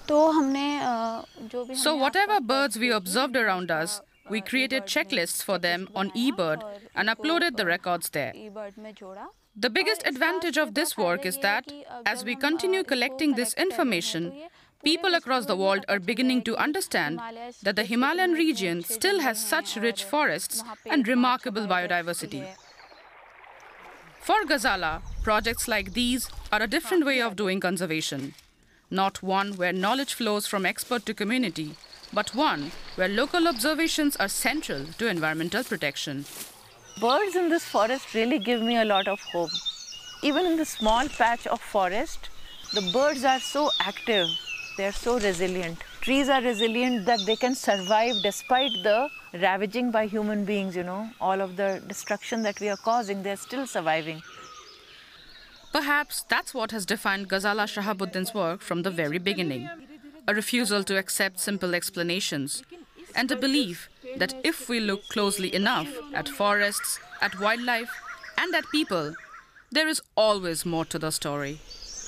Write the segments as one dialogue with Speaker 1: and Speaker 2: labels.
Speaker 1: So whatever birds we observed around us, we created checklists for them on eBird and uploaded the records there. The biggest advantage of this work is that, as we continue collecting this information, people across the world are beginning to understand that the Himalayan region still has such rich forests and remarkable biodiversity. For Ghazala, projects like these are a different way of doing conservation. Not one where knowledge flows from expert to community, but one where local observations are central to environmental protection.
Speaker 2: Birds in this forest really give me a lot of hope. Even in the small patch of forest, the birds are so active, they are so resilient. Trees are resilient that they can survive despite the ravaging by human beings, all of the destruction that we are causing, they are still surviving.
Speaker 1: Perhaps that's what has defined Ghazala Shahabuddin's work from the very beginning. A refusal to accept simple explanations, and a belief that if we look closely enough at forests, at wildlife, and at people, there is always more to the story.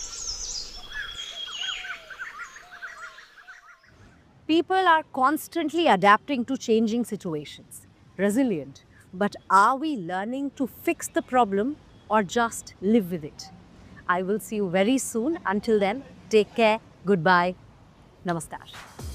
Speaker 3: People are constantly adapting to changing situations, resilient. But are we learning to fix the problem or just live with it? I will see you very soon. Until then, take care. Goodbye. Namaskar.